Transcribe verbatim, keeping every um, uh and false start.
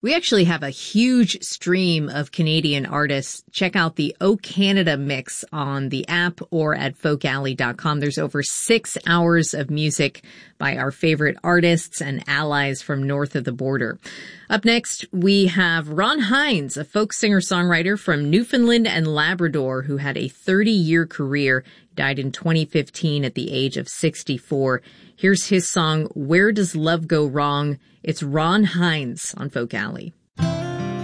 We actually have a huge stream of Canadian artists. Check out the O Canada mix on the app or at folk alley dot com. There's over six hours of music by our favorite artists and allies from north of the border. Up next, we have Ron Hynes, a folk singer-songwriter from Newfoundland and Labrador who had a thirty-year career. He died in twenty fifteen at the age of sixty-four. Here's his song, Where Does Love Go Wrong? It's Ron Hynes on Folk Alley.